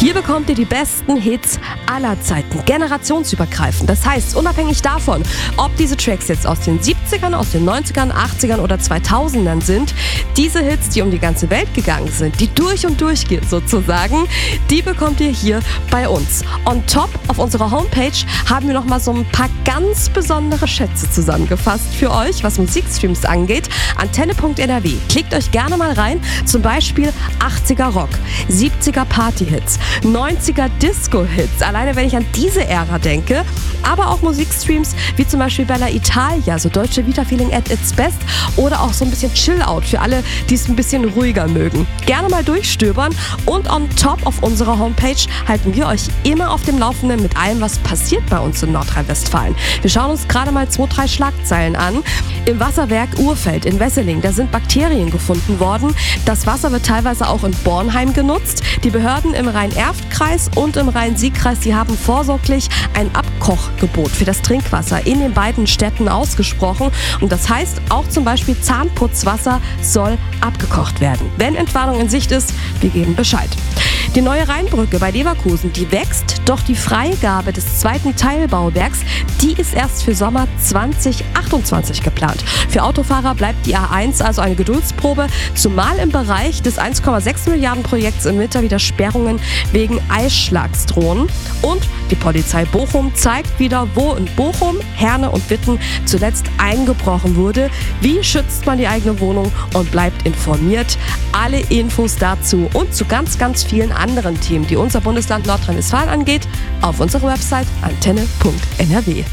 Hier bekommt ihr die besten Hits aller Zeiten, generationsübergreifend. Das heißt, unabhängig davon, ob diese Tracks jetzt aus den 70ern, aus den 90ern, 80ern oder 2000ern sind, diese Hits, die um die ganze Welt gegangen sind, die durch und durch gehen sozusagen, die bekommt ihr hier bei uns. On top auf unserer Homepage haben wir nochmal so ein paar ganz besondere Schätze zusammengefasst für euch, was Musikstreams angeht. Antenne.nrw. Klickt euch gerne mal rein, zum Beispiel 80er Rock, 70er Party-Hits, 90er Disco-Hits, alleine wenn ich an diese Ära denke, aber auch Musikstreams wie zum Beispiel Bella Italia, so Deutsche Vita Feeling at its best oder auch so ein bisschen Chill-Out für alle, die es ein bisschen ruhiger mögen. Gerne mal durchstöbern und on top auf unserer Homepage halten wir euch immer auf dem Laufenden mit allem, was passiert bei uns in Nordrhein-Westfalen. Wir schauen uns gerade mal 2-3 Schlagzeilen an. Im Wasserwerk Urfeld in Wesseling, da sind Bakterien gefunden worden. Das Wasser wird teilweise auch in Bornheim genutzt. Die Behörden im Rhein-Erft-Kreis und im Rhein-Sieg-Kreis, die haben vorsorglich ein Abkochgebot für das Trinkwasser in den beiden Städten ausgesprochen. Und das heißt, auch zum Beispiel Zahnputzwasser soll abgekocht werden. Wenn Entwarnung in Sicht ist, wir geben Bescheid. Die neue Rheinbrücke bei Leverkusen, die wächst, doch die Freigabe des zweiten Teilbauwerks, die ist erst für Sommer 2028 geplant. Für Autofahrer bleibt die A1 also eine Geduldsprobe, zumal im Bereich des 1,6 Milliarden Projekts im Winter wieder Sperrungen wegen Eisschlags drohen. Und die Polizei Bochum zeigt wieder, wo in Bochum, Herne und Witten zuletzt eingebrochen wurde. Wie schützt man die eigene Wohnung und bleibt informiert? Alle Infos dazu und zu ganz, ganz vielen anderen Themen, die unser Bundesland Nordrhein-Westfalen angeht, auf unserer Website antenne.nrw.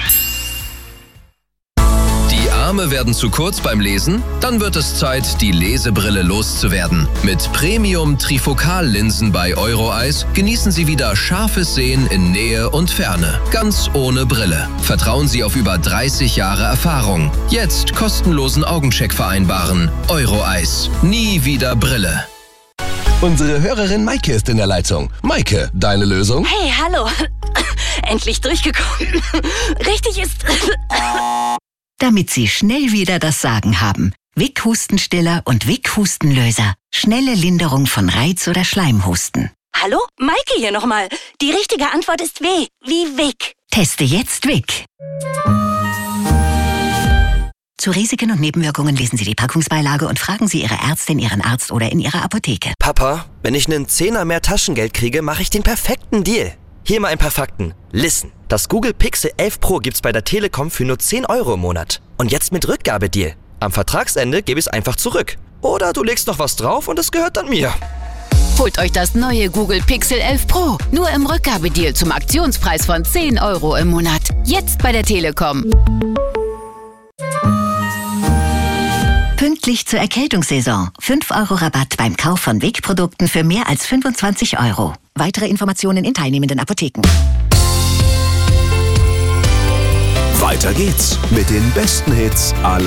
Die Arme werden zu kurz beim Lesen? Dann wird es Zeit, die Lesebrille loszuwerden. Mit Premium-Trifocal-Linsen bei Euro-Eyes genießen Sie wieder scharfes Sehen in Nähe und Ferne. Ganz ohne Brille. Vertrauen Sie auf über 30 Jahre Erfahrung. Jetzt kostenlosen Augencheck vereinbaren. Euro-Eyes. Nie wieder Brille. Unsere Hörerin Maike ist in der Leitung. Maike, deine Lösung? Hey, hallo. Endlich durchgekommen. Richtig ist... Damit Sie schnell wieder das Sagen haben. Vic Hustenstiller und Vic Hustenlöser. Schnelle Linderung von Reiz- oder Schleimhusten. Hallo? Maike hier nochmal. Die richtige Antwort ist W, wie Vic. Teste jetzt Vic. Zu Risiken und Nebenwirkungen lesen Sie die Packungsbeilage und fragen Sie Ihre Ärztin, Ihren Arzt oder in Ihrer Apotheke. Papa, wenn ich einen Zehner mehr Taschengeld kriege, mache ich den perfekten Deal. Hier mal ein paar Fakten. Listen. Das Google Pixel 11 Pro gibt's bei der Telekom für nur 10 € im Monat. Und jetzt mit Rückgabedeal. Am Vertragsende gebe ich es einfach zurück. Oder du legst noch was drauf und es gehört dann mir. Holt euch das neue Google Pixel 11 Pro. Nur im Rückgabedeal zum Aktionspreis von 10 € im Monat. Jetzt bei der Telekom. Pünktlich zur Erkältungssaison. 5 € Rabatt beim Kauf von Vic-Produkten für mehr als 25 €. Weitere Informationen in teilnehmenden Apotheken. Weiter geht's mit den besten Hits aller